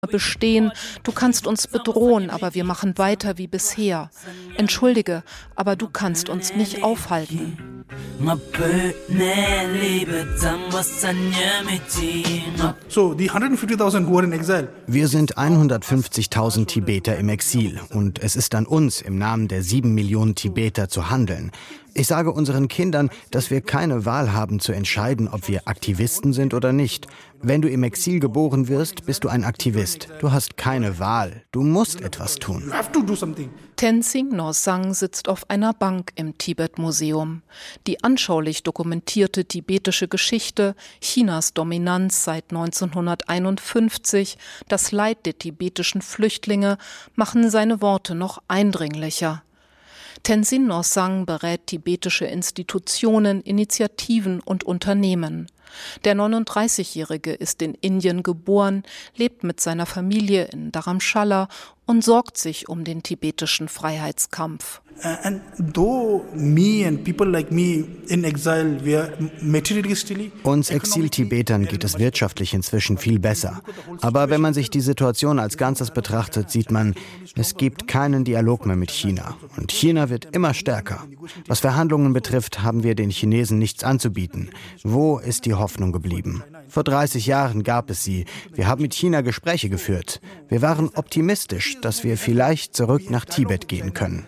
bestehen. Du kannst uns bedrohen, aber wir machen weiter wie bisher. Entschuldige, aber du kannst uns nicht aufhalten. So, die 150.000 who are in exile. Wir sind 150.000 Tibeter im Exil und es ist an uns, im Namen der 7 Millionen Tibeter zu handeln. Ich sage unseren Kindern, dass wir keine Wahl haben zu entscheiden, ob wir Aktivisten sind oder nicht. Wenn du im Exil geboren wirst, bist du ein Aktivist. Du hast keine Wahl. Du musst etwas tun. You have to do something. Tenzin Norsang sitzt auf einer Bank im Tibet-Museum. Die anschaulich dokumentierte tibetische Geschichte, Chinas Dominanz seit 1951, das Leid der tibetischen Flüchtlinge machen seine Worte noch eindringlicher. Tenzin Norsang berät tibetische Institutionen, Initiativen und Unternehmen. Der 39-Jährige ist in Indien geboren, lebt mit seiner Familie in Dharamshala und sorgt sich um den tibetischen Freiheitskampf. And though me and people like me in exile, we are materialistically. Uns Exil-Tibetern geht es wirtschaftlich inzwischen viel besser. Aber wenn man sich die Situation als Ganzes betrachtet, sieht man, es gibt keinen Dialog mehr mit China. Und China wird immer stärker. Was Verhandlungen betrifft, haben wir den Chinesen nichts anzubieten. Wo ist die Hoffnung geblieben? Vor 30 Jahren gab es sie. Wir haben mit China Gespräche geführt. Wir waren optimistisch, dass wir vielleicht zurück nach Tibet gehen können.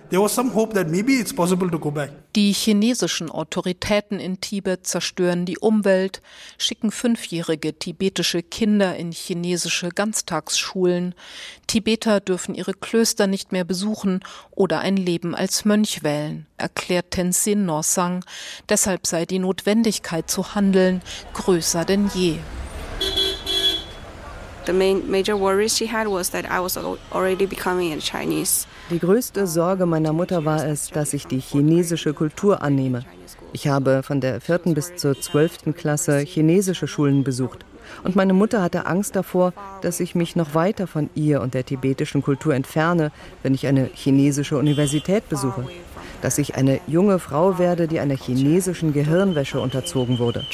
Die chinesischen Autoritäten in Tibet zerstören die Umwelt, schicken 5-jährige tibetische Kinder in chinesische Ganztagsschulen. Tibeter dürfen ihre Klöster nicht mehr besuchen oder ein Leben als Mönch wählen, erklärt Tenzin Norsang. Deshalb sei die Notwendigkeit zu handeln größer denn je. Die größte Sorge meiner Mutter war es, dass ich die chinesische Kultur annehme. Ich habe von der 4. bis zur 12. Klasse chinesische Schulen besucht. Und meine Mutter hatte Angst davor, dass ich mich noch weiter von ihr und der tibetischen Kultur entferne, wenn ich eine chinesische Universität besuche. Dass ich eine junge Frau werde, die einer chinesischen Gehirnwäsche unterzogen wurde.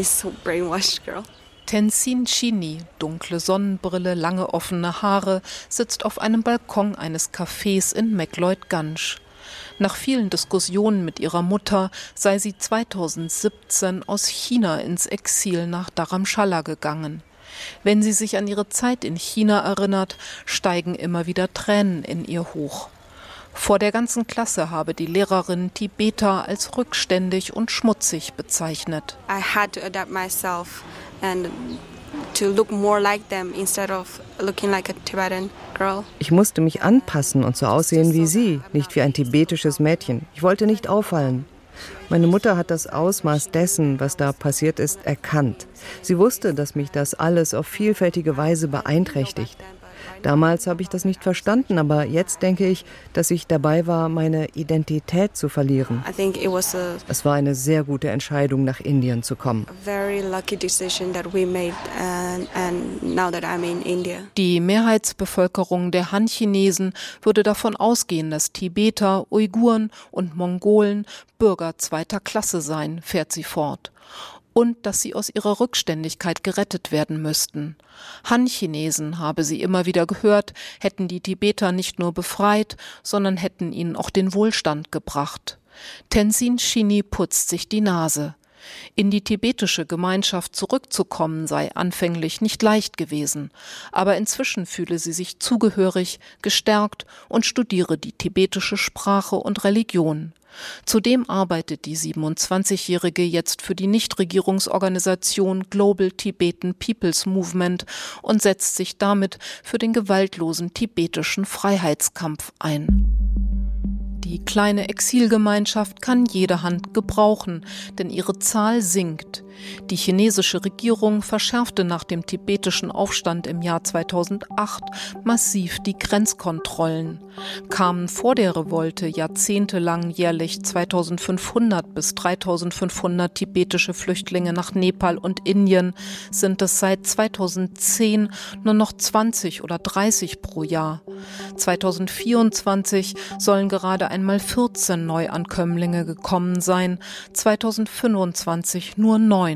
Tenzin Chini, dunkle Sonnenbrille, lange offene Haare, sitzt auf einem Balkon eines Cafés in Mekloit-Ganj. Nach vielen Diskussionen mit ihrer Mutter sei sie 2017 aus China ins Exil nach Dharamshala gegangen. Wenn sie sich an ihre Zeit in China erinnert, steigen immer wieder Tränen in ihr hoch. Vor der ganzen Klasse habe die Lehrerin Tibeter als rückständig und schmutzig bezeichnet. I had to adapt myself and to look more like them instead of looking like a Tibetan girl. Ich musste mich anpassen und so aussehen wie sie, nicht wie ein tibetisches Mädchen. Ich wollte nicht auffallen. Meine Mutter hat das Ausmaß dessen, was da passiert ist, erkannt. Sie wusste, dass mich das alles auf vielfältige Weise beeinträchtigt. Damals habe ich das nicht verstanden, aber jetzt denke ich, dass ich dabei war, meine Identität zu verlieren. Es war eine sehr gute Entscheidung, nach Indien zu kommen. Die Mehrheitsbevölkerung der Han-Chinesen würde davon ausgehen, dass Tibeter, Uiguren und Mongolen Bürger zweiter Klasse seien, fährt sie fort. Und dass sie aus ihrer Rückständigkeit gerettet werden müssten. Han-Chinesen, habe sie immer wieder gehört, hätten die Tibeter nicht nur befreit, sondern hätten ihnen auch den Wohlstand gebracht. Tenzin Chini putzt sich die Nase. In die tibetische Gemeinschaft zurückzukommen sei anfänglich nicht leicht gewesen, aber inzwischen fühle sie sich zugehörig, gestärkt und studiere die tibetische Sprache und Religion. Zudem arbeitet die 27-Jährige jetzt für die Nichtregierungsorganisation Global Tibetan People's Movement und setzt sich damit für den gewaltlosen tibetischen Freiheitskampf ein. Die kleine Exilgemeinschaft kann jede Hand gebrauchen, denn ihre Zahl sinkt. Die chinesische Regierung verschärfte nach dem tibetischen Aufstand im Jahr 2008 massiv die Grenzkontrollen. Kamen vor der Revolte jahrzehntelang jährlich 2500 bis 3500 tibetische Flüchtlinge nach Nepal und Indien, sind es seit 2010 nur noch 20 oder 30 pro Jahr. 2024 sollen gerade einmal 14 Neuankömmlinge gekommen sein, 2025 nur 9.